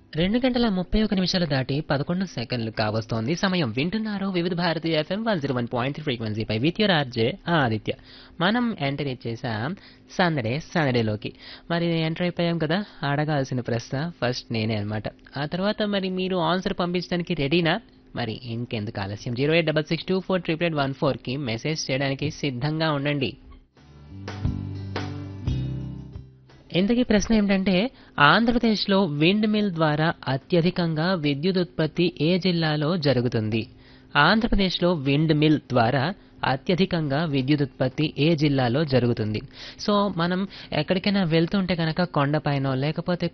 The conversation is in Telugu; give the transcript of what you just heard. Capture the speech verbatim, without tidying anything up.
రెండు గంటల ముప్పై ఒక నిమిషాలు దాటి పదకొండు సెకండ్లు కావస్తోంది సమయం. వింటున్నారు వివిధ Bharati FM one zero one point three ఫ్రీక్వెన్సీపై with your RJ Aditya. మనం ఎంటర్ ఇచ్చేసాం సందడే సందడేలోకి. మరి ఎంటర్ అయిపోయాం కదా, అడగాల్సిన ప్రశ్న ఫస్ట్ నేనే అనమాట. ఆ తర్వాత మరి మీరు ఆన్సర్ పంపించడానికి రెడీనా? మరి ఇంకెందుకు ఆలస్యం, zero eight double six two four triple eight one ఫోర్కి మెసేజ్ చేయడానికి సిద్ధంగా ఉండండి. ఇంతకీ ప్రశ్న ఏమిటంటే, ఆంధ్రప్రదేశ్లో విండ్ మిల్ ద్వారా అత్యధికంగా విద్యుత్ ఉత్పత్తి ఏ జిల్లాలో జరుగుతుంది? ఆంధ్రప్రదేశ్లో విండ్ మిల్ ద్వారా అత్యధికంగా విద్యుత్ ఉత్పత్తి ఏ జిల్లాలో జరుగుతుంది? సో మనం ఎక్కడికైనా వెళ్తుంటే కనుక కొండపైనో లేకపోతే